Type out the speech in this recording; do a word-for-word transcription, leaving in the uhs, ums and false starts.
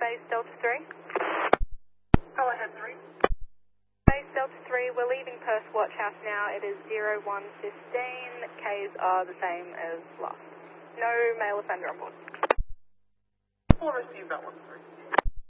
Base Delta three. Go ahead, three. Base Delta three, we're leaving Perth Watch House now. It is zero one fifteen. Ks are the same as last. No male offender on board. We'll receive that one, three.